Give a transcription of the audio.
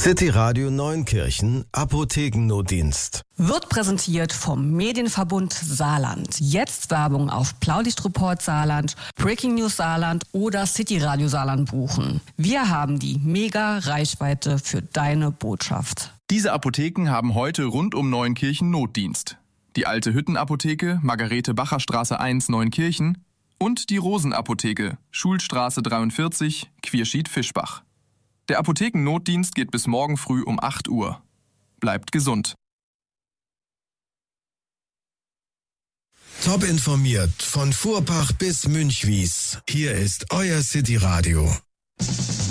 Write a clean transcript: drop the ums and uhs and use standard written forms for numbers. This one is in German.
City Radio Neunkirchen Apothekennotdienst. Wird präsentiert vom Medienverbund Saarland. Jetzt Werbung auf Blaulichtreport Saarland, Breaking News Saarland oder City Radio Saarland buchen. Wir haben die Mega-Reichweite für deine Botschaft. Diese Apotheken haben heute rund um Neunkirchen Notdienst. Die Alte Hüttenapotheke, Margarete-Bacher-Straße 1, Neunkirchen und die Rosenapotheke, Schulstraße 43, Quierschied-Fischbach. Der Apothekennotdienst geht bis morgen früh um 8 Uhr. Bleibt gesund. Top informiert von Fuhrpach bis Münchwies. Hier ist euer City Radio.